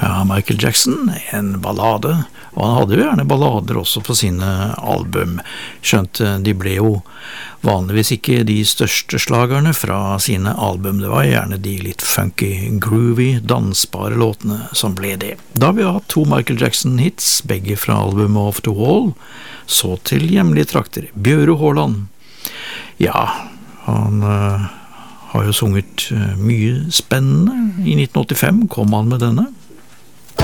Ja, Michael Jackson, en ballade, og han hadde jo gjerne ballader også på sine album, skjønt de ble jo vanligvis ikke de største slagerne fra sine album, det var gjerne de litt funky, groovy, dansbare låtene som ble det. Da vi har hatt 2 Michael Jackson-hits, begge fra albumet Off the Wall, så til hjemlige trakter, Bjøro Haaland. Ja, han har jo sunget mye spennende. I 1985 kom han med denne.